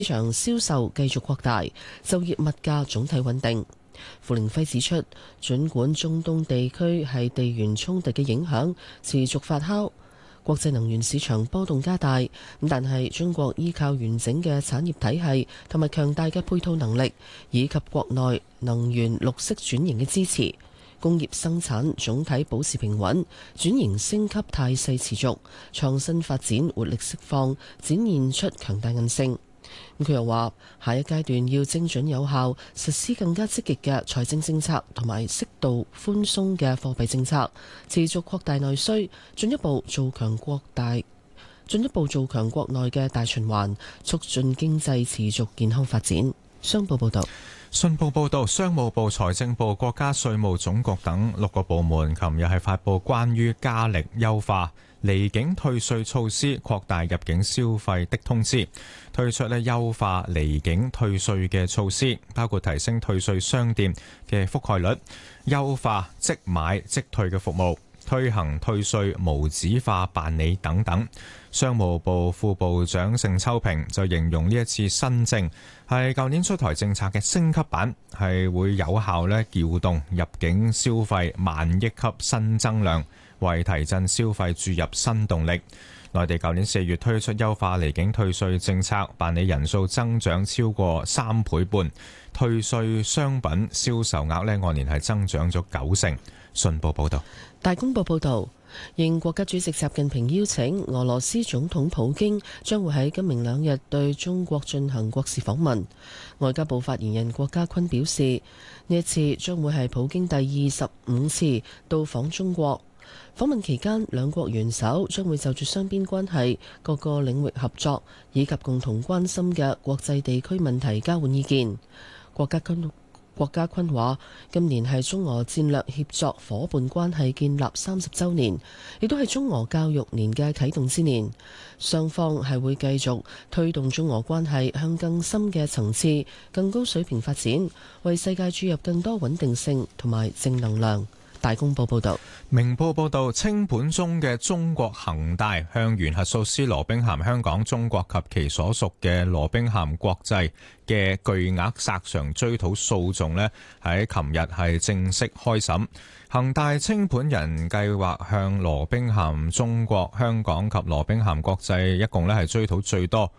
場銷售繼續擴大，就業物價總體穩定。傅凌輝指出，儘管中東地區係地緣衝突嘅影響持續發酵，國際能源市場波動加大，但係中國依靠完整嘅產業體系同埋強大嘅配套能力，以及國內能源綠色轉型嘅支持，工業生產總體保持平穩，轉型升級態勢持續，創新發展活力釋放，展現出強大韌性。佢又話，下一階段要精準有效實施更加積極嘅財政政策同埋適度寬鬆嘅貨幣政策，持續擴大內需，進一步做強國內嘅大循環，促進經濟持續健康發展。商報報道。 信報報導，商務部、財政部、國家稅務總局等6個部門琴日係發布關於加力優化離境退稅措施、擴大入境消費的通知，推出優化離境退稅嘅措施，包括提升退稅商店嘅覆蓋率、優化即買即退嘅服務、推行退稅無紙化辦理等等。商務部副部長盛秋平就形容呢一次新政係舊年出台政策嘅升級版，係會有效撬動入境消費萬億級新增量，為提振消費注入新動力。內地舊年4月推出優化離境退稅政策，辦理人數增長超過3倍半，退稅商品銷售額按年係增長咗90%。信報報道。 大公報報導，應國家主席習近平邀請，俄羅斯總統普京將會喺今明兩日對中國進行國事訪問。外交部發言人郭家坤表示，呢一次將會係普京第25次到訪中國。訪問期間，兩國元首將會就住雙邊關係、各個領域合作以及共同關心嘅國際地區問題交換意見。郭家坤話：今年係中俄戰略協作伙伴關係建立30週年，亦都係中俄教育年嘅啟動之年。雙方係會繼續推動中俄關係向更深嘅層次、更高水平發展，為世界注入更多穩定性同埋正能量。大公報報道。 明報報道，清盤中嘅中國恒大向原核數師羅兵咸香港中國及其所屬嘅羅兵咸國際嘅巨額索償追討訴訟呢，喺琴日係正式開審。恒大清盤人計劃向羅兵咸中國香港及羅兵咸國際一共係追討最多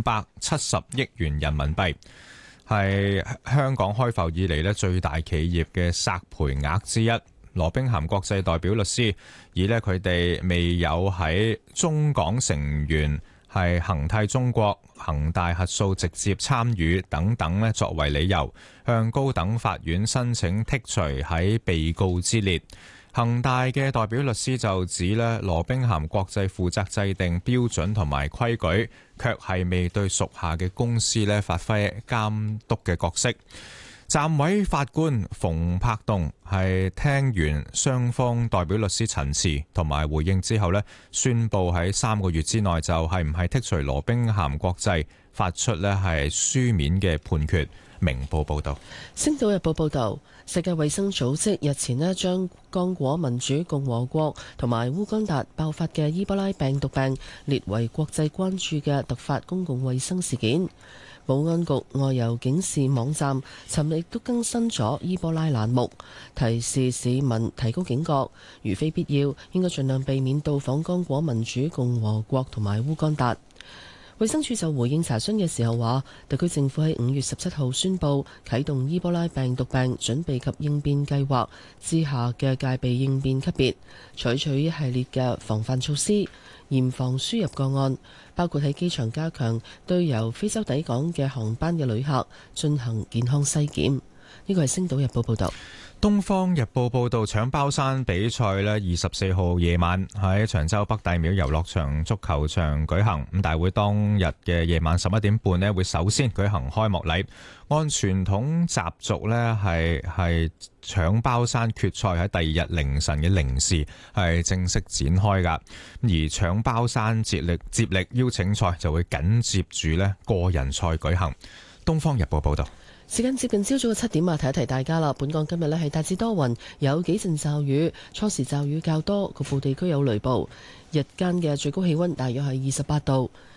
570億元人民幣，係香港開埠以嚟最大企業嘅索賠額之一。羅兵咸國際代表律師以佢哋未有喺中港成員係恒泰中國、恒大核數直接參與等等作為理由，向高等法院申請剔除喺被告之列。恒大嘅代表律師就指羅兵咸國際負責制定標準同埋規矩，卻係未對屬下嘅公司發揮監督嘅角色。暫委法官馮柏棟係聽完雙方代表律師陳詞同埋回應之後宣布喺3個月之內就係唔係剔除羅兵咸國際，發出係書面嘅判決。明報報道。 星島日報報道，世界衛生組織日前將剛果民主共和國同埋烏干達爆發嘅伊波拉病毒病列為國際關注嘅突發公共衛生事件。保安局外遊警示網站尋日亦都更新咗伊波拉欄目，提示市民提高警覺，如非必要，應該盡量避免到訪剛果民主共和國同埋烏干達。衛生署就回應查詢嘅時候話，特區政府喺5月17號宣布啟動伊波拉病毒病準備及應變計劃之下嘅戒備應變級別，採取一系列嘅防範措施，嚴防輸入個案，包括喺機場加強對由非洲抵港嘅航班嘅旅客進行健康篩檢。呢個係《星島日報》報導。 《東方日報》報導，搶包山比賽24號夜晚喺長洲北帝廟遊樂場足球場舉行。咁大會當日嘅夜晚11點半會首先舉行開幕禮。按傳統習俗係搶包山決賽喺第二日凌晨嘅0時係正式展開㗎。而搶包山接力邀請賽就會緊接住個人賽舉行。《東方日報》報導。 時間接近朝早嘅7點啊，提一提大家啦。本港今日係大致多雲，有幾陣驟雨，初時驟雨較多，局部地區有雷暴。日間嘅最高氣溫大約係28度，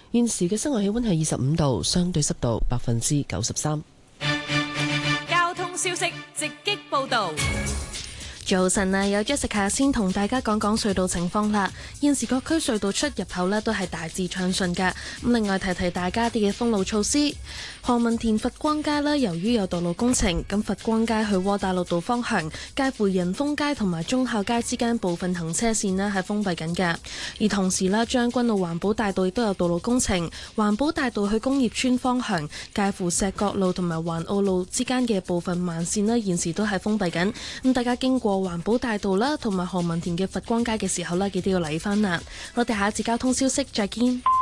現時嘅室外氣溫係25度，相對濕度93%。 交通消息直擊報道。 早晨啊，有 Jessica 先同大家講講隧道情況啦。現時各區隧道出入口呢都係大致暢順㗎。咁另外提提大家啲嘅封路措施。何文田佛光街呢，由於有道路工程，咁佛光街去窩打老道方向，介乎仁豐街同埋忠孝街之間部分行車線呢係封閉緊㗎。而同時呢，將軍澳環保大道亦都有道路工程，環保大道去工業村方向，介乎石角路同埋環澳路之間嘅部分慢線呢，現時都係封閉緊。咁大家經過環保大道啦，同埋何文田嘅佛光街嘅時候呢，記得要留意返啦。我哋下一節交通消息再見。